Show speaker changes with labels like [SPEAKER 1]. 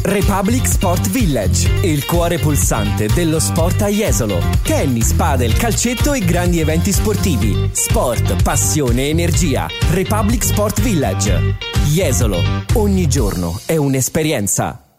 [SPEAKER 1] Republic Sport Village, il cuore pulsante dello sport a Jesolo. Tennis, padel, calcetto e grandi eventi sportivi. Sport, passione, energia. Republic Sport Village. Jesolo. Ogni giorno è un'esperienza.